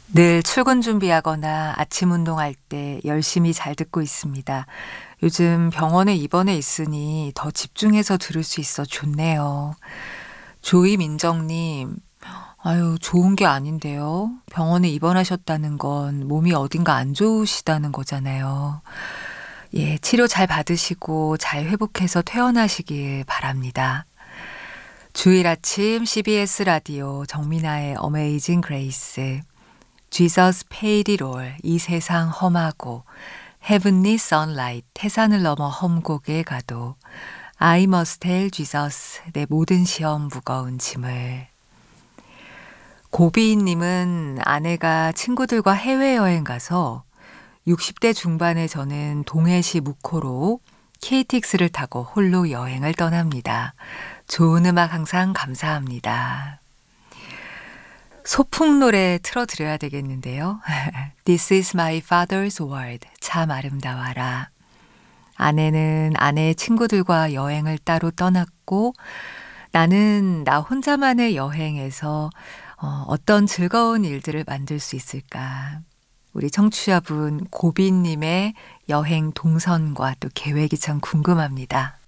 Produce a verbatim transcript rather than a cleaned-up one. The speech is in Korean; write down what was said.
늘 출근 준비하거나 아침 운동할 때 열심히 잘 듣고 있습니다. 요즘 병원에 입원해 있으니 더 집중해서 들을 수 있어 좋네요. 조이 민정님, 아유, 좋은 게 아닌데요. 병원에 입원하셨다는 건 몸이 어딘가 안 좋으시다는 거잖아요. 예, 치료 잘 받으시고 잘 회복해서 퇴원하시길 바랍니다. 주일 아침 씨비에스 라디오 정민아의 어메이징 그레이스. Jesus paid it all, 이 세상 험하고, Heavenly Sunlight, 태산을 넘어 험곡에 가도, I must tell Jesus, 내 모든 시험 무거운 짐을. 고비인님은 아내가 친구들과 해외여행 가서 육십 대 중반의 저는 동해시 무코로 케이티엑스를 타고 홀로 여행을 떠납니다. 좋은 음악 항상 감사합니다. 소풍 노래 틀어드려야 되겠는데요. This is my father's world. 참 아름다워라. 아내는 아내의 친구들과 여행을 따로 떠났고 나는 나 혼자만의 여행에서 어, 어떤 즐거운 일들을 만들 수 있을까. 우리 청취자분 고빈님의 여행 동선과 또 계획이 참 궁금합니다.